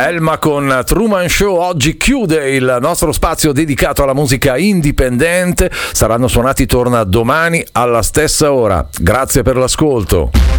Elma con Truman Show oggi chiude il nostro spazio dedicato alla musica indipendente. Saranno suonati torna domani alla stessa ora. Grazie per l'ascolto.